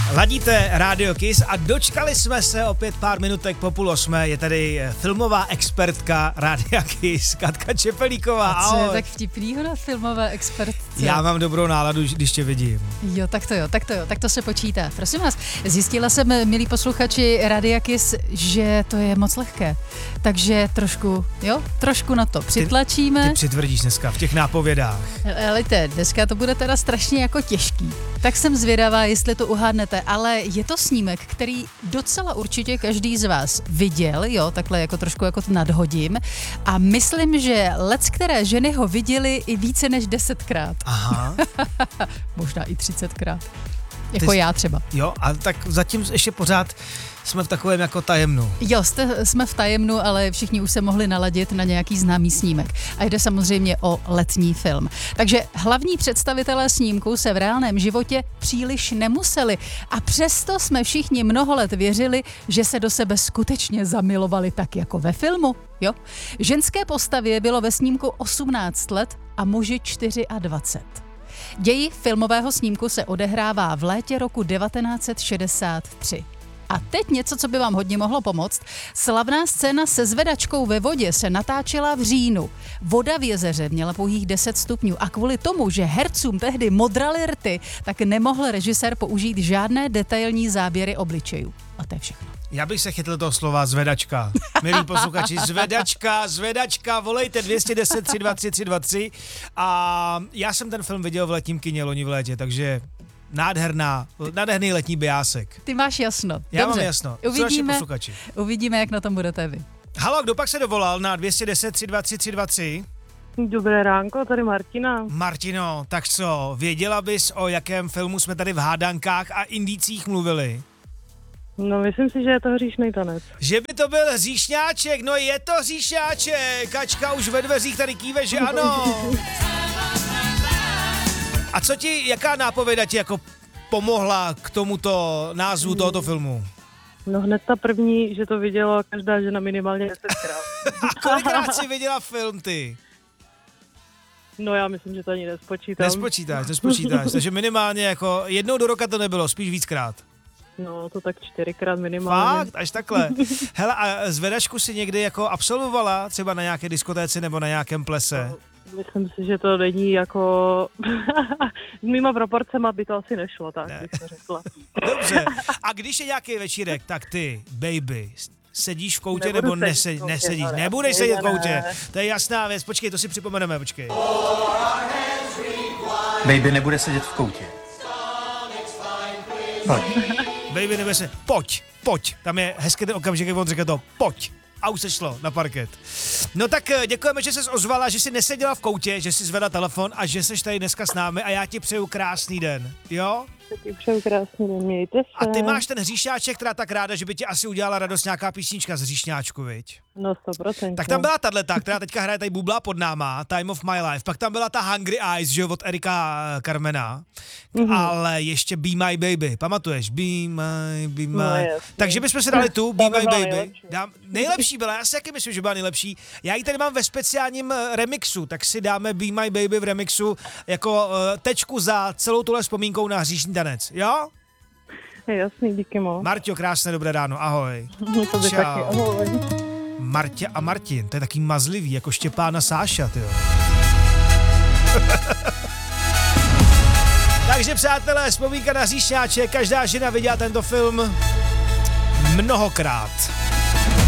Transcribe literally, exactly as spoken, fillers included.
Ladíte Radio Kiss a dočkali jsme se opět pár minutek po půl osmé. Je tady filmová expertka Rádia Kiss, Katka Čepelíková. A co je ahoj. tak vtipnýho na filmové expertce? Já mám dobrou náladu, když tě vidím. Jo, tak to jo, tak to jo, tak to se počítá. Prosím vás, zjistila jsem, milí posluchači Rádia Kiss, že to je moc lehké. Takže trošku, jo, trošku na to přitlačíme. Ty, ty přitvrdíš dneska v těch nápovědách. Helejte, dneska to bude teda strašně jako těžký. Tak jsem zvědavá, jestli to uhádnete, ale je to snímek, který docela určitě každý z vás viděl, jo, takhle jako trošku jako to nadhodím. A myslím, že lec, které ženy ho viděli i více než desetkrát. Aha. Možná i třicetkrát. Jako Ty, já třeba. Jo, a tak zatím ještě pořád jsme v takovém jako tajemnu. Jo, jste, jsme v tajemnu, ale všichni už se mohli naladit na nějaký známý snímek. A jde samozřejmě o letní film. Takže hlavní představitelé snímku se v reálném životě příliš nemuseli. A přesto jsme všichni mnoho let věřili, že se do sebe skutečně zamilovali tak jako ve filmu. Jo? Ženské postavě bylo ve snímku osmnáct let a muži dvacet čtyři. Děj filmového snímku se odehrává v létě roku devatenáct set šedesát tři. A teď něco, co by vám hodně mohlo pomoct. Slavná scéna se zvedačkou ve vodě se natáčela v říjnu. Voda v jezeře měla pouhých deset stupňů a kvůli tomu, že hercům tehdy modraly rty, tak nemohl režisér použít žádné detailní záběry obličejů. A to je všechno. Já bych se chytl toho slova zvedačka. Milí posluchači, zvedačka, zvedačka, volejte dvě jedna deset, tři dva tři, tři dva tři. A já jsem ten film viděl v letním kině loni v létě, takže nádherná, nádherný letní biásek. Ty máš jasno. Já Dobře. mám jasno. Uvidíme, posluchači. uvidíme, jak na tom budete vy. Halo, kdo pak se dovolal na dvě jedna deset, tři dva tři, tři dva tři? Dobré ránko, tady Martina. Martino, tak co, věděla bys, o jakém filmu jsme tady v hádankách a indících mluvili? No, myslím si, že je to hříšnej tanec. Že by to byl hříšňáček, no je to hříšňáček, Kačka už ve dveřích tady kýve, že ano. A co ti, jaká nápověda ti jako pomohla k tomuto názvu tohoto filmu? No hned ta první, že to viděla každá žena minimálně desetkrát. A kolikrát jsi viděla film ty? No já myslím, že to ani nespočítám. Nespočítáš, nespočítáš, takže minimálně jako jednou do roka to nebylo, spíš víckrát. No to tak čtyřikrát minimálně. Fakt, až takhle. Hele, a zvedačku si někdy jako absolvovala, třeba na nějaké diskotéce nebo na nějakém plese? No, myslím si, že to není jako... Mimo proporcema by to asi nešlo, tak ne. bych to řekla. Dobře. A když je nějaký večírek, tak ty, baby, sedíš v koutě Nebudu nebo sedět nese, v koutě, nesedíš? ale Nebudeš ne, sedět v ne. koutě. To je jasná věc. Počkej, to si připomeneme, počkej. Baby nebude sedět v koutě. Pojď. Baby nebude se... Pojď, pojď. Tam je hezký ten okamžik, jak on říká to. Pojď. A už se šlo na parket. No tak děkujeme, že jsi ozvala, že jsi neseděla v koutě, že jsi zvedla telefon a že jsi tady dneska s námi a já ti přeju krásný den, jo? Taky přeju krásný den, mějte se. A ty máš ten hříšňáček, která tak ráda, že by ti asi udělala radost nějaká písnička z hříšňáčku, viď? No sto procent. Tak tam byla tato, která teďka hraje tady bublá pod náma, Time of My Life. Pak tam byla ta Hungry Eyes, že jo, od Erika Carmena. Mm-hmm. Ale ještě Be My Baby, pamatuješ? Be My, Be My. No, Takže bychom si dali tu, Be Ta by My byla Baby. nejlepší. Dám, nejlepší byla, já si taky myslím, že byla nejlepší. Já ji tady mám ve speciálním remixu, tak si dáme Be My Baby v remixu jako uh, tečku za celou tuhle vzpomínkou na hříšní tanec, jo? Je jasný, díky moc. Marťo, krásné dobré ráno, ahoj. To by taky, ahoj. Martě a Martin, to je taký mazlivý, jako Štěpán a Sáša, tyjo. Takže přátelé, vzpomínka na hříšňáček, každá žena viděla tento film mnohokrát.